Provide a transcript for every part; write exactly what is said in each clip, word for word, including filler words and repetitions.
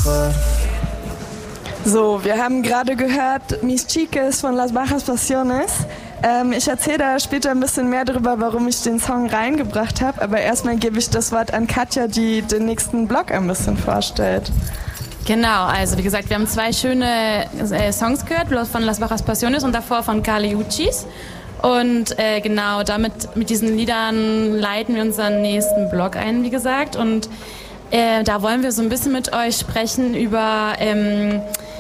mejor. So, wir haben gerade gehört Mis Chiques von Las Bajas Pasiones. Ähm, ich erzähle da später ein bisschen mehr darüber, warum ich den Song reingebracht habe, aber erstmal gebe ich das Wort an Katja, die den nächsten Block ein bisschen vorstellt. Genau, also wie gesagt, wir haben zwei schöne äh, Songs gehört, von Las Bajas Pasiones und davor von Kali Uchis. Und äh, genau, damit mit diesen Liedern leiten wir unseren nächsten Blog ein, wie gesagt. Und äh, da wollen wir so ein bisschen mit euch sprechen über ähm,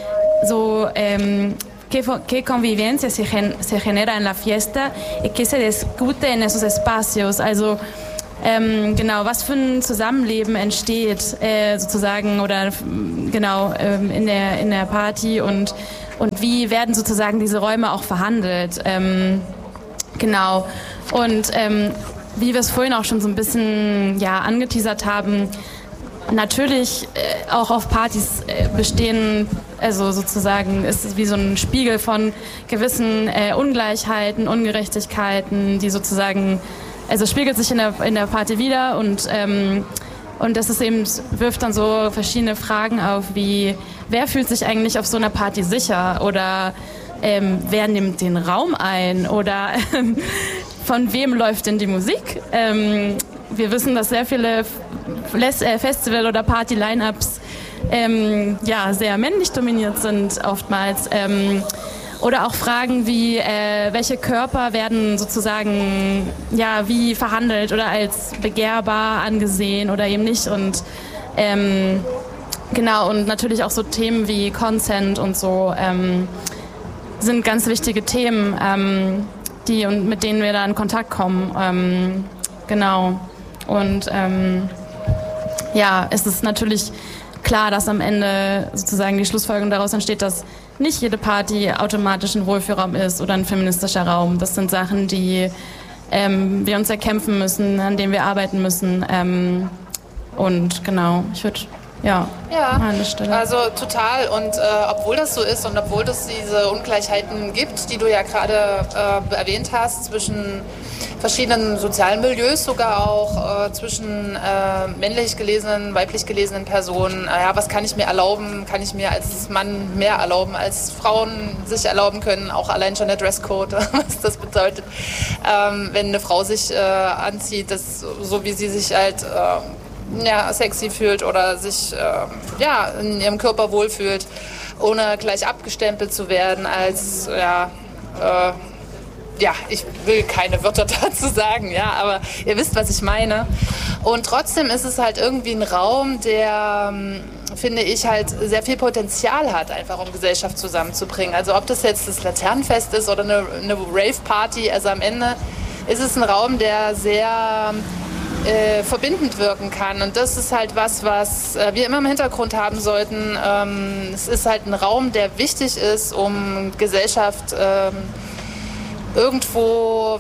so ähm, qué, qué convivencia se, gen, se genera en la fiesta y qué se discute en esos espacios. Also ähm, genau, was für ein Zusammenleben entsteht äh, sozusagen oder genau ähm, in der in der Party und und wie werden sozusagen diese Räume auch verhandelt. Ähm, genau und ähm, wie wir es vorhin auch schon so ein bisschen ja angeteasert haben. Natürlich äh, auch auf Partys äh, bestehen, also sozusagen ist es wie so ein Spiegel von gewissen äh, Ungleichheiten, Ungerechtigkeiten, die sozusagen, also spiegelt sich in der, in der Party wieder und, ähm, und das ist eben, wirft dann so verschiedene Fragen auf, wie wer fühlt sich eigentlich auf so einer Party sicher oder ähm, wer nimmt den Raum ein oder ähm, von wem läuft denn die Musik? Ähm, Wir wissen, dass sehr viele Festival- oder Party-Line-Ups ähm, ja, sehr männlich dominiert sind oftmals. Ähm, oder auch Fragen wie, äh, welche Körper werden sozusagen ja, wie verhandelt oder als begehrbar angesehen oder eben nicht. Und ähm, genau, und natürlich auch so Themen wie Consent und so ähm, sind ganz wichtige Themen, ähm, die und mit denen wir da in Kontakt kommen. Ähm, genau. Und ähm, ja, es ist natürlich klar, dass am Ende sozusagen die Schlussfolgerung daraus entsteht, dass nicht jede Party automatisch ein Wohlfühlraum ist oder ein feministischer Raum. Das sind Sachen, die ähm, wir uns erkämpfen müssen, an denen wir arbeiten müssen. Ähm, und genau, ich würde... Ja, ja, an der Stelle. Also total und äh, obwohl das so ist und obwohl es diese Ungleichheiten gibt, die du ja gerade äh, erwähnt hast, zwischen verschiedenen sozialen Milieus, sogar auch äh, zwischen äh, männlich gelesenen, weiblich gelesenen Personen, äh, ja, was kann ich mir erlauben, kann ich mir als Mann mehr erlauben, als Frauen sich erlauben können, auch allein schon der Dresscode, was das bedeutet, ähm, wenn eine Frau sich äh, anzieht, das, so wie sie sich halt äh, ja, sexy fühlt oder sich äh, ja, in ihrem Körper wohlfühlt, ohne gleich abgestempelt zu werden als, ja, äh, ja, ich will keine Wörter dazu sagen, ja, aber ihr wisst, was ich meine. Und trotzdem ist es halt irgendwie ein Raum, der, finde ich, halt sehr viel Potenzial hat, einfach um Gesellschaft zusammenzubringen. Also ob das jetzt das Laternenfest ist oder eine, eine Rave-Party, also am Ende ist es ein Raum, der sehr Äh, verbindend wirken kann. Und das ist halt was, was äh, wir immer im Hintergrund haben sollten. Ähm, es ist halt ein Raum, der wichtig ist, um Gesellschaft ähm, irgendwo,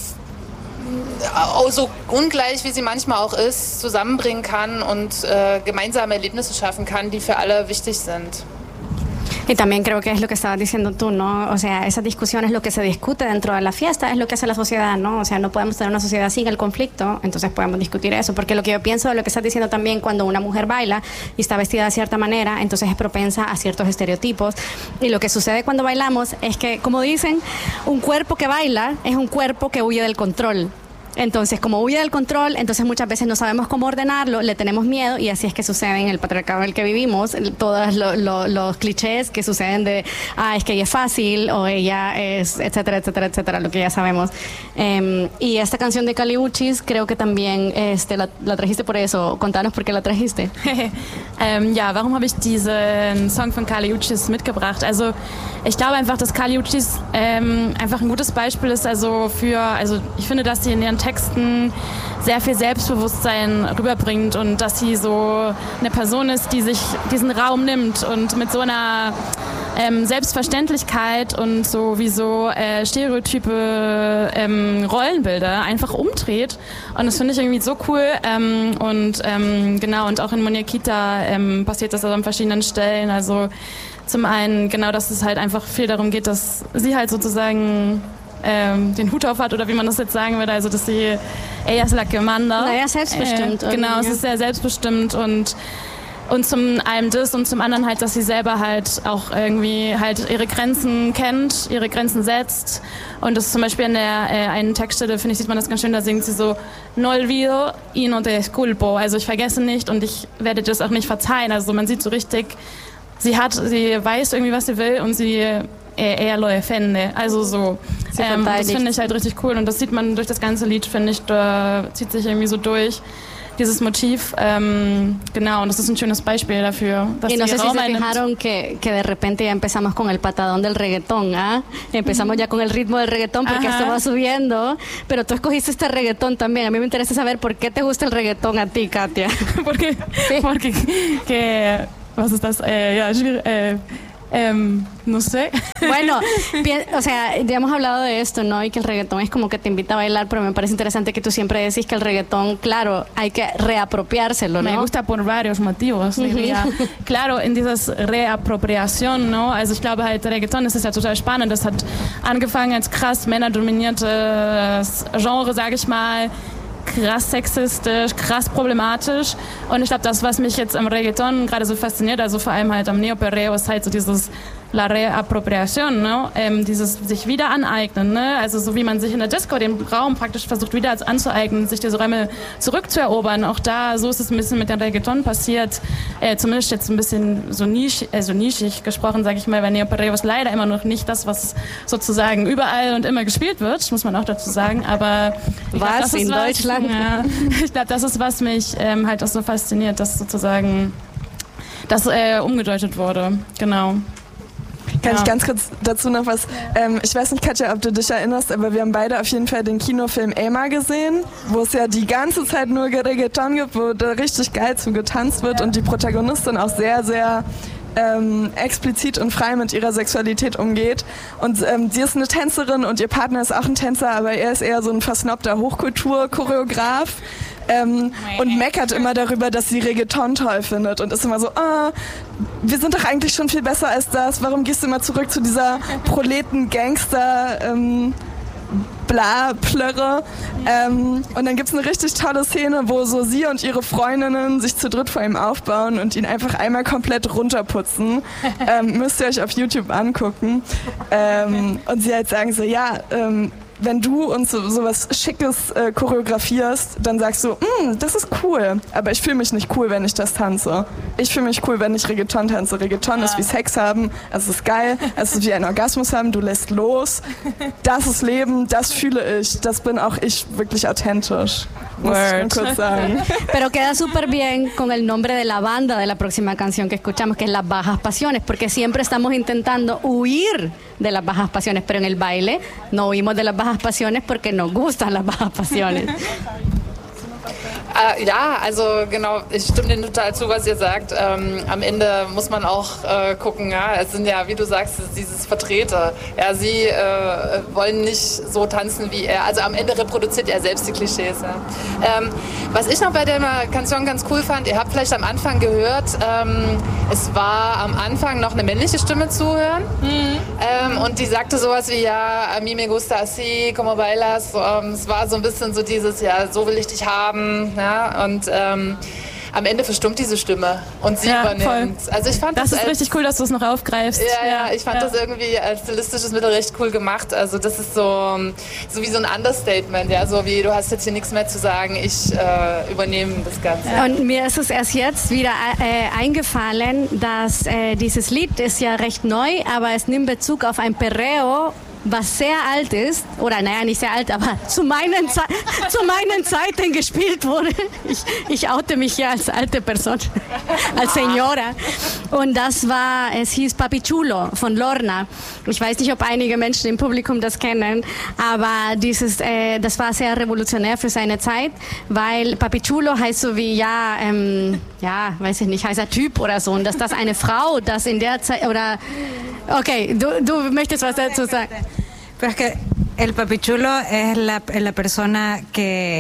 äh, so ungleich wie sie manchmal auch ist, zusammenbringen kann und äh, gemeinsame Erlebnisse schaffen kann, die für alle wichtig sind. Y también creo que es lo que estabas diciendo tú, ¿no? O sea, esa discusión es lo que se discute dentro de la fiesta, es lo que hace la sociedad, ¿no? O sea, no podemos tener una sociedad sin el conflicto, entonces podemos discutir eso, porque lo que yo pienso de lo que estás diciendo también, cuando una mujer baila y está vestida de cierta manera, entonces es propensa a ciertos estereotipos, y lo que sucede cuando bailamos es que, como dicen, un cuerpo que baila es un cuerpo que huye del control. Entonces, como huye del control, entonces muchas veces no sabemos cómo ordenarlo, le tenemos miedo y así es que sucede en el patriarcado en el que vivimos, todos lo, lo, los clichés que suceden de, ah, es que ella es fácil o ella es, etcétera, etcétera, etcétera, lo que ya sabemos. Um, y esta canción de Kali Uchis creo que también este, la, la trajiste por eso. Contanos por qué la trajiste. ähm, ja, warum habe ich diesen Song von Kali Uchis mitgebracht? Also ich glaube einfach, dass Kali Uchis ähm, einfach ein gutes Beispiel ist, also für, also ich finde, dass sie in ihren Texten sehr viel Selbstbewusstsein rüberbringt und dass sie so eine Person ist, die sich diesen Raum nimmt und mit so einer ähm, Selbstverständlichkeit und so wie so äh, stereotype ähm, Rollenbilder einfach umdreht. Und das finde ich irgendwie so cool. Ähm, und ähm, genau, und auch in Muñequita ähm, passiert das also an verschiedenen Stellen. Also zum einen genau, dass es halt einfach viel darum geht, dass sie halt sozusagen ähm, den Hut auf hat oder wie man das jetzt sagen würde, also dass sie ella es la que manda. Naja, selbstbestimmt. Äh, genau, es ist sehr selbstbestimmt und Und zum einen das und zum anderen halt, dass sie selber halt auch irgendwie halt ihre Grenzen kennt, ihre Grenzen setzt. Und das ist zum Beispiel in der äh, einen Textstelle, finde ich, sieht man das ganz schön, da singt sie so No olvido y no te disculpo. Also ich vergesse nicht und ich werde das auch nicht verzeihen. Also man sieht so richtig, sie hat, sie weiß irgendwie, was sie will und sie eher lo defende. Also so. Ähm, das finde ich halt richtig cool und das sieht man durch das ganze Lied, finde ich, da zieht sich irgendwie so durch. Dieses Motiv, ähm, genau, und das ist ein schönes Beispiel dafür. Dass y no sé si Raum se fijaron que, que de repente ya empezamos con el patadón del reggaetón, ¿ah? ¿eh? Empezamos ya con el ritmo del reggaetón porque Ajá. esto va subiendo, pero tú escogiste este reggaetón también. A mí me interesa saber por qué te gusta el reggaetón a ti, Katia. porque, sí. porque que, was ist das? Eh, ja, eh, Um, no sé. Bueno, o sea, ya hemos hablado de esto, ¿no? Y que el reggaetón es como que te invita a bailar, pero me parece interesante que tú siempre decís que el reggaetón, claro, hay que reapropiárselo, ¿no? Me gusta por varios motivos. diría. Claro, in dieses Reappropriation, ¿no? Also ich glaube halt, Reggaeton, das ist ja total spannend. Das hat angefangen als krass männerdominiertes Genre, sage ich mal, krass sexistisch, krass problematisch und ich glaube, das, was mich jetzt am Reggaeton gerade so fasziniert, also vor allem halt am Neoperreo, ist halt so dieses La Reappropriation, ne? Ähm, dieses sich wieder aneignen, ne? Also so wie man sich in der Disco den Raum praktisch versucht wieder anzueignen, sich diese Räume zurückzuerobern, auch da, so ist es ein bisschen mit dem Reggaeton passiert, äh, zumindest jetzt ein bisschen so, nisch, äh, so nischig gesprochen, sage ich mal, weil Neoperreo ist leider immer noch nicht das, was sozusagen überall und immer gespielt wird, muss man auch dazu sagen, aber ich glaub, was, das ist in was, Deutschland? Ja, ich glaube, das ist, was mich ähm, halt auch so fasziniert, dass sozusagen das äh, umgedeutet wurde, genau. Kann ja. ich ganz kurz dazu noch was, ähm, ich weiß nicht, Katja, ob du dich erinnerst, aber wir haben beide auf jeden Fall den Kinofilm Emma gesehen, wo es ja die ganze Zeit nur Reggaeton gibt, wo da richtig geil zu getanzt wird und die Protagonistin auch sehr, sehr ähm, explizit und frei mit ihrer Sexualität umgeht. Und ähm, sie ist eine Tänzerin und ihr Partner ist auch ein Tänzer, aber er ist eher so ein versnobter Hochkultur-Choreograf. Ähm, und meckert immer darüber, dass sie Reggaeton toll findet und ist immer so, ah, wir sind doch eigentlich schon viel besser als das, warum gehst du immer zurück zu dieser Proleten-Gangster- ähm, bla, Plörre. Ähm, und dann gibt's eine richtig tolle Szene, wo so sie und ihre Freundinnen sich zu dritt vor ihm aufbauen und ihn einfach einmal komplett runterputzen. Ähm, müsst ihr euch auf YouTube angucken. Ähm, und sie halt sagen so, ja, ähm, wenn du uns so, so was Schickes äh, choreografierst, dann sagst du, das ist cool, aber ich fühle mich nicht cool, wenn ich das tanze. Ich fühle mich cool, wenn ich Reggaeton tanze. Reggaeton ist wie Sex haben, es ist geil, es ist wie ein Orgasmus haben, du lässt los. Das ist Leben, das fühle ich, das bin auch ich wirklich authentisch. Muss ich nur kurz sagen. Pero queda súper bien con el nombre de la banda de la próxima canción que escuchamos, que es Las Bajas Pasiones, porque siempre estamos intentando huir de las bajas pasiones, pero en el baile no huimos de las bajas pasiones porque nos gustan las bajas pasiones. Äh, ja, also genau, ich stimme Ihnen total zu, was ihr sagt. Ähm, am Ende muss man auch äh, gucken, ja, es sind ja, wie du sagst, dieses Vertreter. Ja, sie äh, wollen nicht so tanzen wie er. Also am Ende reproduziert er selbst die Klischees. Ja. Ähm, was ich noch bei der Canción ganz cool fand, ihr habt vielleicht am Anfang gehört, ähm, es war am Anfang noch eine männliche Stimme zu hören. Mhm. Ähm, und die sagte sowas wie, ja, a mí me gusta así, como bailas. Ähm, es war so ein bisschen so dieses, ja, so will ich dich haben. Ja, und ähm, am Ende verstummt diese Stimme und sie ja, übernimmt. Voll. Also ich fand das, das ist als, richtig cool, dass du es noch aufgreifst. Ja, ja, ich fand ja. das irgendwie als stilistisches Mittel recht cool gemacht. Also das ist so, so wie so ein Understatement, ja, so wie du hast jetzt hier nichts mehr zu sagen, ich äh, übernehme das Ganze. Ja. Und mir ist es erst jetzt wieder äh, eingefallen, dass äh, dieses Lied ist ja recht neu, aber es nimmt Bezug auf ein Perreo, was sehr alt ist, oder naja, nicht sehr alt, aber zu meinen, Ze zu meinen Zeiten gespielt wurde. Ich, ich oute mich hier als alte Person, als Señora. Und das war, es hieß Papi Chulo von Lorna. Ich weiß nicht, ob einige Menschen im Publikum das kennen, aber dieses, äh, das war sehr revolutionär für seine Zeit, weil Papi Chulo heißt so wie, ja, ähm, ja, weiß ich nicht, heißt er Typ oder so. Und dass das eine Frau, das in der Zeit, oder, okay, du, du möchtest was dazu sagen? Pero es que el papichulo es la, la persona que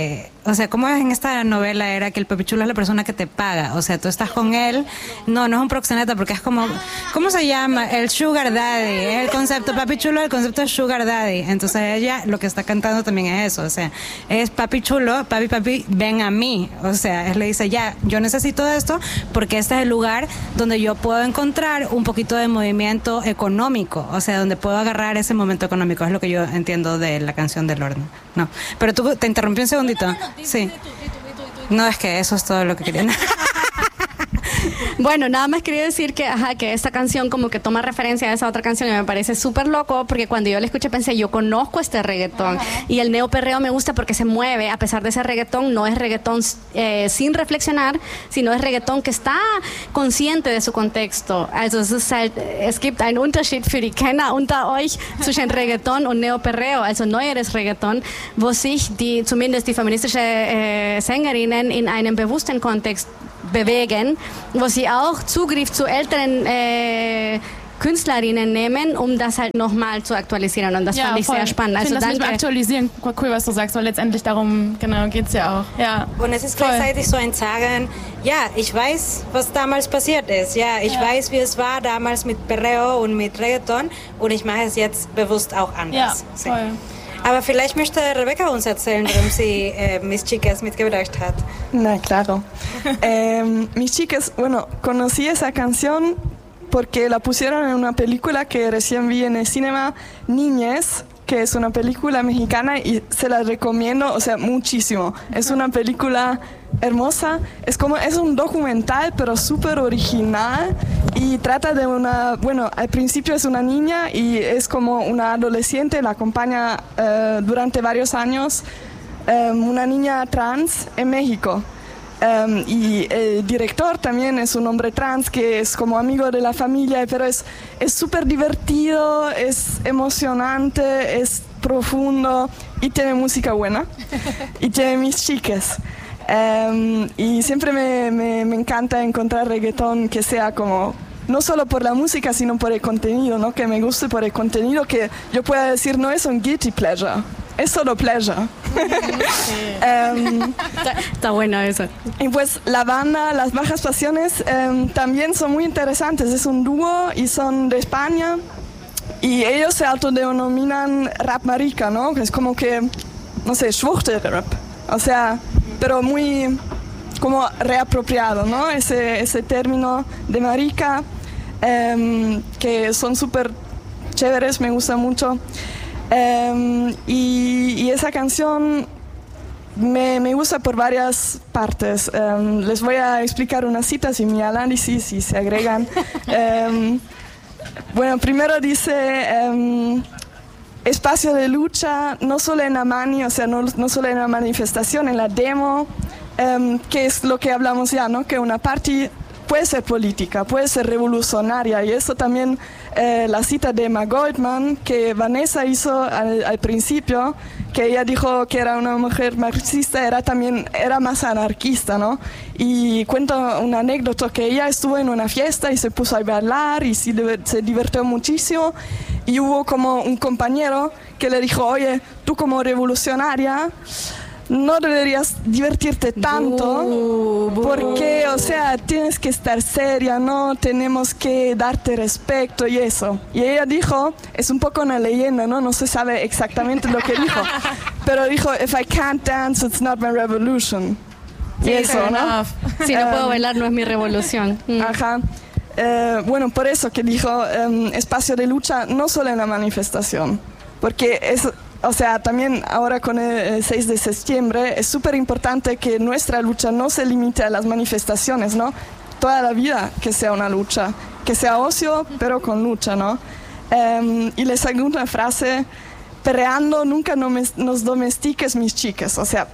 o sea, ¿cómo es en esta novela? Era que el papichulo es la persona que te paga, o sea, tú estás con él, no, no es un proxeneta porque es como, ¿cómo se llama? El sugar daddy, es el concepto, papichulo, el concepto de sugar daddy, entonces ella lo que está cantando también es eso, o sea, es papichulo, papi, papi, ven a mí, o sea, él le dice, ya, yo necesito esto porque este es el lugar donde yo puedo encontrar un poquito de movimiento económico, o sea, donde puedo agarrar ese momento económico, es lo que yo entiendo de la canción del horno, no, pero tú te interrumpí un segundito. Sí. No, es que eso es todo lo que quería. Bueno, nada más quería decir que, ajá, que esta canción como que toma referencia a esa otra canción y me parece súper loco porque cuando yo la escuché pensé, yo conozco este reggaetón. Ajá. Y el neoperreo me gusta porque se mueve, a pesar de ser reggaetón, no es reggaetón eh, sin reflexionar, sino es reggaetón que está consciente de su contexto. Also es ist halt, es gibt einen Unterschied für die Kenner unter euch zwischen Reggaetón und Neoperreo, also neueres Reggaetón, wo sich die, zumindest die feministische äh, Sängerinnen in einem bewussten Kontext bewegen, wo sie auch Zugriff zu älteren äh, Künstlerinnen nehmen, um das halt nochmal zu aktualisieren. Und das ja, fand ich voll. Sehr spannend. Also ich finde das mit aktualisieren cool, was du sagst, weil letztendlich darum genau geht's ja auch. Ja. Und es ist gleichzeitig so ein Sagen, ja, ich weiß, was damals passiert ist. Ja, ich ja. weiß, wie es war damals mit Perreo und mit Reggaeton und ich mache es jetzt bewusst auch anders. Ja, voll. Aber vielleicht möchte Rebecca uns erzählen, warum sie eh, Mis Chicas mitgebracht hat. Na, claro. eh, Mis Chicas, bueno, conocí esa canción porque la pusieron en una película que recién vi en el cinema, Niñez, que es una película mexicana y se la recomiendo, o sea, muchísimo. Es una película hermosa, es como, es un documental, pero súper original y trata de una, bueno, al principio es una niña y es como una adolescente, la acompaña eh, durante varios años, eh, una niña trans en México. Um, y el director también es un hombre trans que es como amigo de la familia, pero es es súper divertido, es emocionante, es profundo y tiene música buena y tiene Mis Chicas. Um, y siempre me, me, me encanta encontrar reggaetón que sea como no solo por la música sino por el contenido, ¿no? Que me guste por el contenido, que yo pueda decir no es un guilty pleasure. Es solo pleasure. um, está, está bueno eso. Y pues la banda Las Bajas Pasiones um, también son muy interesantes. Es un dúo y son de España. Y ellos se autodenominan rap marica, ¿no? Es como que, no sé, Schwuchtel-Rap. O sea, pero muy como reapropiado, ¿no? Ese, ese término de marica, um, que son súper chéveres, me gusta mucho. Um, y, y esa canción me, me gusta por varias partes. Um, les voy a explicar unas citas y mi análisis y se agregan. Um, bueno, primero dice um, espacio de lucha, no solo en la mani, o sea, no, no solo en la manifestación, en la demo, um, que es lo que hablamos ya, ¿no? Que una party puede ser política, puede ser revolucionaria, y eso también eh, la cita de Emma Goldman que Vanessa hizo al, al principio, que ella dijo que era una mujer marxista, era también era más anarquista, ¿no? Y cuenta una anécdota que ella estuvo en una fiesta y se puso a bailar y se, se divirtió muchísimo, y hubo como un compañero que le dijo, oye, tú como revolucionaria no deberías divertirte tanto uh, porque, o sea, tienes que estar seria, ¿no? Tenemos que darte respeto y eso. Y ella dijo, es un poco una leyenda, ¿no? No se sabe exactamente lo que dijo, pero dijo, if I can't dance, it's not my revolution. Sí, y eso, ¿no? Si no puedo bailar, no es mi revolución. Mm. Ajá. Eh, bueno, por eso que dijo um, espacio de lucha, no solo en la manifestación, porque es... O sea, también ahora con el seis de septiembre es súper importante que nuestra lucha no se limite a las manifestaciones, ¿no? Toda la vida que sea una lucha, que sea ocio, pero con lucha, ¿no? Um, y la segunda frase, perreando nunca nos domestiques mis chicas, o sea,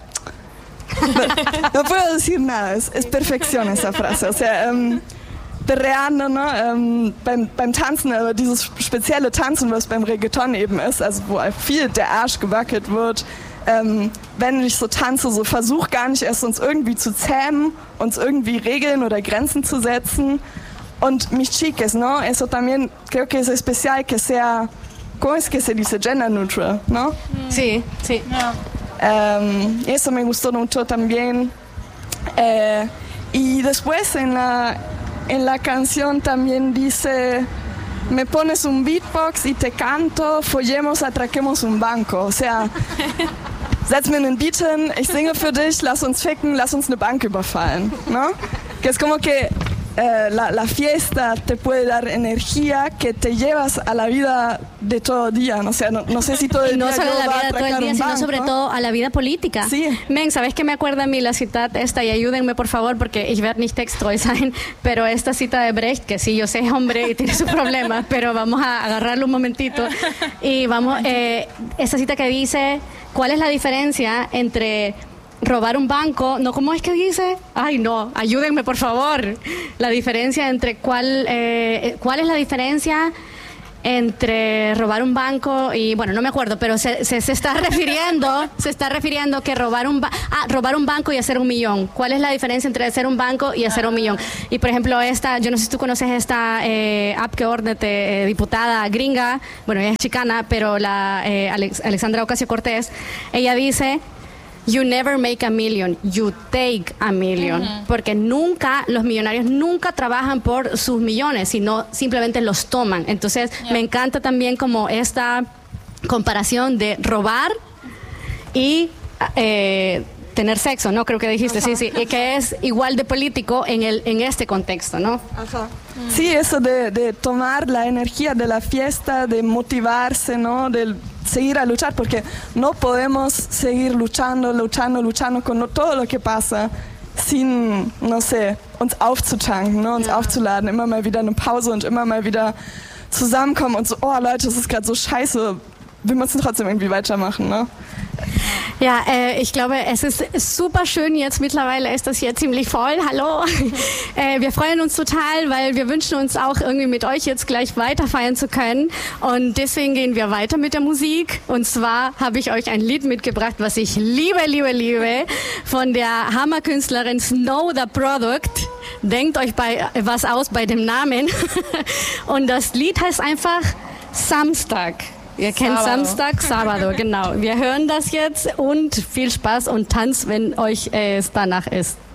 no puedo decir nada, es, es perfección esa frase, o sea... Um, Perreando, ne, ähm, beim, beim Tanzen, aber dieses spezielle Tanzen, was beim Reggaeton eben ist, also wo viel der Arsch gewackelt wird, ähm, wenn ich so tanze, so versuch gar nicht erst uns irgendwie zu zähmen, uns irgendwie Regeln oder Grenzen zu setzen. Und mis chiques, ¿no? Eso también creo que es especial que sea, ¿cómo es que se dice? Gender neutral, ¿no? Sí, sí. Ja. Um, eso me gustó mucho también. Eh, y después en la, en la canción también dice, me pones un beatbox y te canto, follemos, atraquemos un banco. O sea, setz mir einen Beat hin, ich singe für dich, lass uns ficken, lass uns eine Bank überfallen, ¿no? Que es como que eh, la, la fiesta te puede dar energía que te llevas a la vida de todo día, ¿no? O sea, no, no sé si todo el Y no día solo yo a la va a vida de todo el atracar día, un sino banco. sobre todo a la vida política. Sí. Men, ¿sabes qué me acuerda a mí la cita esta? Y ayúdenme por favor, porque ich werde nicht texttreu sein, pero esta cita de Brecht, que sí, yo sé, es hombre y tiene sus problemas, pero vamos a agarrarlo un momentito. Y vamos, eh, esta cita que dice, ¿cuál es la diferencia entre robar un banco? No, ¿cómo es que dice? Ay, no, ayúdenme por favor. La diferencia entre cuál, eh, cuál es la diferencia entre robar un banco y, bueno, no me acuerdo, pero se, se, se está refiriendo, se está refiriendo que robar un, ba ah, robar un banco y hacer un millón. ¿Cuál es la diferencia entre hacer un banco y hacer un millón? Y, por ejemplo, esta, yo no sé si tú conoces esta eh, Abgeordnete, eh, diputada gringa, bueno, ella es chicana, pero la eh, Alex Alexandra Ocasio-Cortez, ella dice, you never make a million, you take a million. Uh-huh. Porque nunca, los millonarios nunca trabajan por sus millones, sino simplemente los toman. Entonces, yeah. me encanta también como esta comparación de robar y eh, tener sexo, ¿no? Creo que dijiste, Ajá. sí, sí, y que es igual de político en, el, en este contexto, ¿no? Ajá. Sí, eso de, de tomar la energía de la fiesta, de motivarse, ¿no? De seguir a luchar, porque no podemos seguir luchando, luchando, luchando con todo lo que pasa, sin, no sé, uns aufzutanken, ne? uns ja. aufzuladen, immer mal wieder eine Pause und immer mal wieder zusammenkommen und so, oh Leute, das ist gerade so scheiße, wir müssen trotzdem irgendwie weitermachen, ne? Ja, äh, ich glaube, es ist super schön jetzt. Mittlerweile ist das hier ziemlich voll. Hallo. äh, wir freuen uns total, weil wir wünschen uns auch irgendwie mit euch jetzt gleich weiter feiern zu können. Und deswegen gehen wir weiter mit der Musik. Und zwar habe ich euch ein Lied mitgebracht, was ich liebe, liebe, liebe, von der Hammerkünstlerin Snow the Product. Denkt euch bei was aus bei dem Namen. Und das Lied heißt einfach Samstag. Ihr kennt Sábado. Samstag, Sábado, genau. Wir hören das jetzt und viel Spaß und Tanz, wenn euch äh, es danach ist.